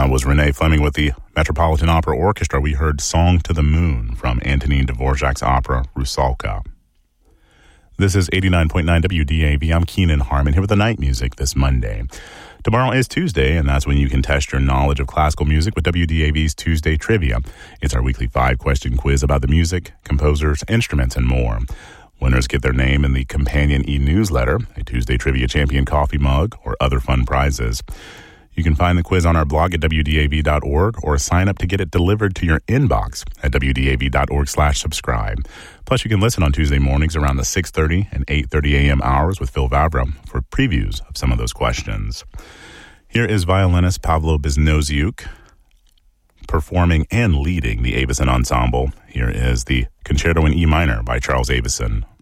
That was Renee Fleming with the Metropolitan Opera Orchestra. We heard Song to the Moon from Antonin Dvorak's opera Rusalka. This is 89.9 WDAV. I'm Keenan Harmon here with the night music this Monday. Tomorrow is Tuesday, and that's when you can test your knowledge of classical music with WDAV's Tuesday Trivia. It's our weekly 5-question quiz about the music, composers, instruments, and more. Winners get their name in the companion e-newsletter, a Tuesday Trivia Champion coffee mug, or other fun prizes. You can find the quiz on our blog at WDAV.org or sign up to get it delivered to your inbox at WDAV.org/subscribe. Plus, you can listen on Tuesday mornings around the 6:30 and 8:30 a.m. hours with Phil Vavra for previews of some of those questions. Here is violinist Pavlo Biznoziuk performing and leading the Avison Ensemble. Here is the Concerto in E minor by Charles Avison.